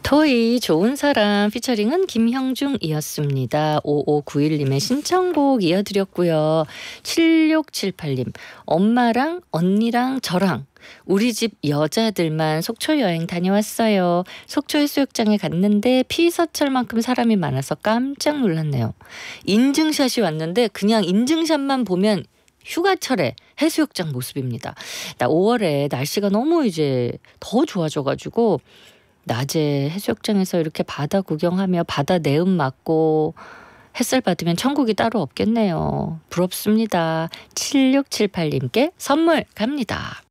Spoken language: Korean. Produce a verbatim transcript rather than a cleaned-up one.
토이 좋은 사람 피처링은 김형중이었습니다. 오오구일님의 신청곡 이어드렸고요. 칠육칠팔님 엄마랑 언니랑 저랑 우리 집 여자들만 속초 여행 다녀왔어요. 속초 해수욕장에 갔는데 피서철만큼 사람이 많아서 깜짝 놀랐네요. 인증샷이 왔는데 그냥 인증샷만 보면 휴가철에 해수욕장 모습입니다. 나 오월에 날씨가 너무 이제 더 좋아져가지고 낮에 해수욕장에서 이렇게 바다 구경하며 바다 내음 맞고 햇살 받으면 천국이 따로 없겠네요. 부럽습니다. 칠육칠팔님께 선물 갑니다.